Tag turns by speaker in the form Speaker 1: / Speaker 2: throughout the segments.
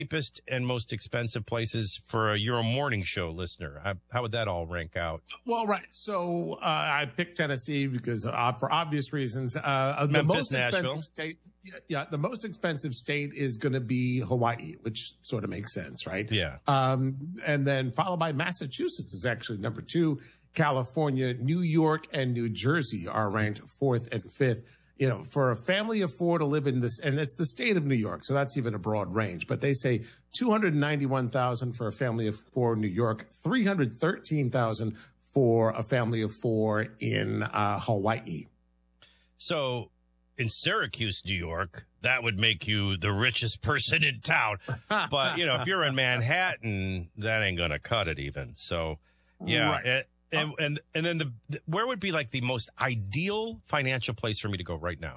Speaker 1: cheapest and most expensive places for your morning show listener? How would that all rank out?
Speaker 2: Well, right. So I picked Tennessee because for obvious reasons.
Speaker 1: Memphis,
Speaker 2: the most
Speaker 1: Nashville.
Speaker 2: expensive state. Yeah, the most expensive state is going to be Hawaii, which sort of makes sense, right?
Speaker 1: Yeah.
Speaker 2: And then followed by Massachusetts is actually number 2. California, New York, and New Jersey are ranked 4th and 5th. You know, for a family of 4 to live in this, and it's the state of New York, so that's even a broad range. But they say $291,000 for a family of 4 in New York, $313,000 for a family of 4 in Hawaii.
Speaker 1: So in Syracuse, New York, that would make you the richest person in town. But, you know, if you're in Manhattan, that ain't going to cut it even. So, yeah.
Speaker 2: Right.
Speaker 1: And then where would be like the most ideal financial place for me to go right now?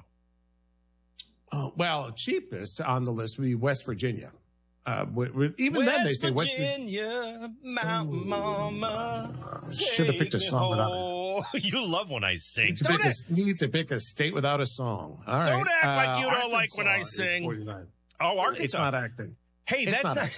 Speaker 2: Well, cheapest on the list would be West Virginia. Even
Speaker 1: West
Speaker 2: then, they say
Speaker 1: Virginia, Mountain Mama.
Speaker 2: Should have picked a song without it.
Speaker 1: You love when I sing.
Speaker 2: Need to pick a state without a song. All right.
Speaker 1: Don't act like you don't
Speaker 2: Arkansas
Speaker 1: like when I sing.
Speaker 2: 49.
Speaker 1: Oh, Arkansas.
Speaker 2: It's not acting.
Speaker 1: Hey,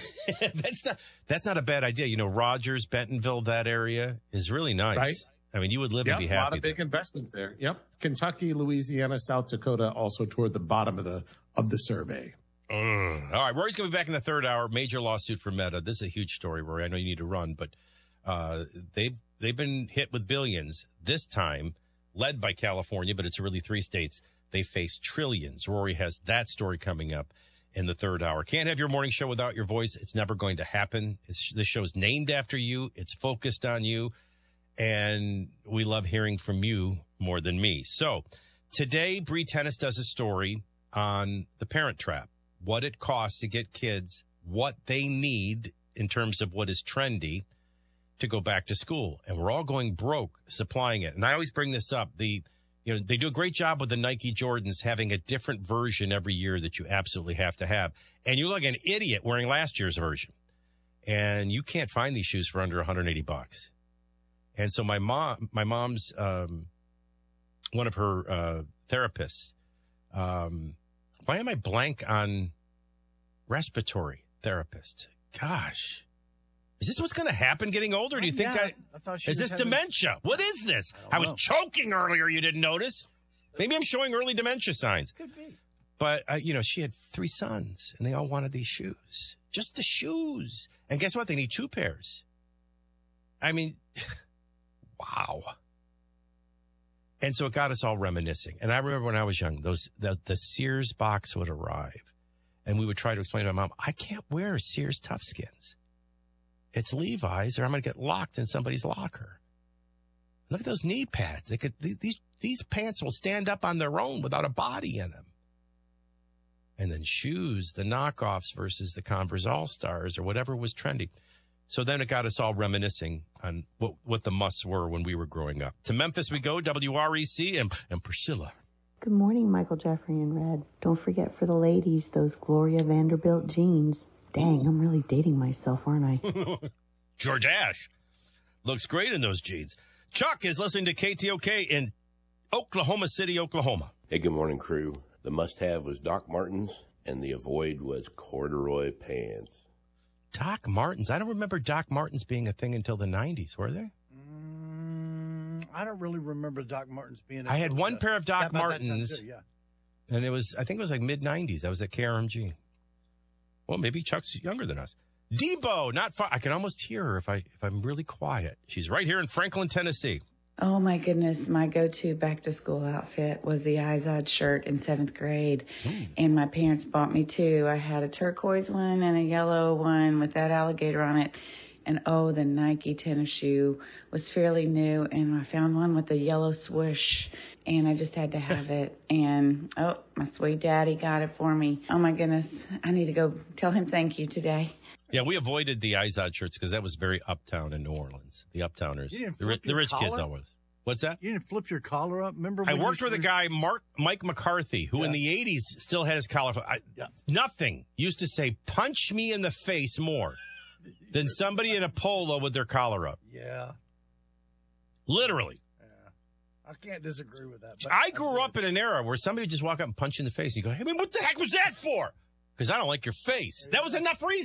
Speaker 1: that's not a bad idea. You know, Rogers, Bentonville, that area is really nice. Right? I mean, you would live and be happy.
Speaker 2: A lot of big investment there. Yep. Kentucky, Louisiana, South Dakota, also toward the bottom of the survey.
Speaker 1: All right, Rory's going to be back in the third hour. Major lawsuit for Meta. This is a huge story, Rory. I know you need to run, but they've been hit with billions. This time, led by California, but it's really 3 states. They face trillions. Rory has that story coming up in the third hour. Can't have your morning show without your voice. It's never going to happen. This show's named after you. It's focused on you. And we love hearing from you more than me. So today, Bree Tennis does a story on the Parent Trap, what it costs to get kids what they need in terms of what is trendy to go back to school. And we're all going broke supplying it. And I always bring this up. They do a great job with the Nike Jordans having a different version every year that you absolutely have to have. And you look like an idiot wearing last year's version. And you can't find these shoes for under $180. And so my mom's, one of her therapists, why am I blank on respiratory therapist? Gosh. Is this what's going to happen getting older? Do you think
Speaker 3: I thought
Speaker 1: is this dementia? What is this? I was choking earlier. You didn't notice? Maybe I'm showing early dementia signs.
Speaker 3: Could be.
Speaker 1: But, she had 3 sons, and they all wanted these shoes. Just the shoes. And guess what? They need 2 pairs. I mean, wow. And so it got us all reminiscing. And I remember when I was young, the Sears box would arrive, and we would try to explain to my mom, I can't wear Sears Toughskins. It's Levi's, or I'm going to get locked in somebody's locker. Look at those knee pads. These pants will stand up on their own without a body in them. And then shoes, the knockoffs versus the Converse All-Stars or whatever was trendy. So then it got us all reminiscing on what the musts were when we were growing up. To Memphis we go, WREC and Priscilla.
Speaker 4: Good morning, Michael, Jeffrey, and Red. Don't forget for the ladies, those Gloria Vanderbilt jeans. Dang, I'm really dating myself, aren't I?
Speaker 1: George Ash looks great in those jeans. Chuck is listening to KTOK in Oklahoma City, Oklahoma.
Speaker 5: Hey, good morning, crew. The must-have was Doc Martens, and the avoid was corduroy pants.
Speaker 1: Doc Martens? I don't remember Doc Martens being a thing until the 90s, were they?
Speaker 3: I don't really remember Doc Martens being a thing.
Speaker 1: I had one pair of Doc Martens,
Speaker 3: yeah.
Speaker 1: And I think it was like mid-90s. I was at KRMG. Well, maybe Chuck's younger than us. Debo, not far. I can almost hear her if I'm really quiet. She's right here in Franklin, Tennessee.
Speaker 6: Oh, my goodness. My go-to back-to-school outfit was the Izod shirt in 7th grade. And my parents bought me 2. I had a turquoise one and a yellow one with that alligator on it. And, the Nike tennis shoe was fairly new, and I found one with a yellow swoosh, and I just had to have it. And, my sweet daddy got it for me. Oh, my goodness. I need to go tell him thank you today.
Speaker 1: Yeah, we avoided the Izod shirts because that was very uptown in New Orleans. The uptowners. The rich kids always. What's that?
Speaker 3: You didn't flip your collar up? Remember?
Speaker 1: I worked with a guy, Mike McCarthy, who in the 80s still had his collar. Nothing used to say, punch me in the face more than somebody in a polo with their collar up.
Speaker 3: Yeah.
Speaker 1: Literally.
Speaker 3: Yeah. I can't disagree with that.
Speaker 1: I grew up in an era where somebody would just walk up and punch you in the face. And you go, hey, man, what the heck was that for? Because I don't like your face. That was enough reason.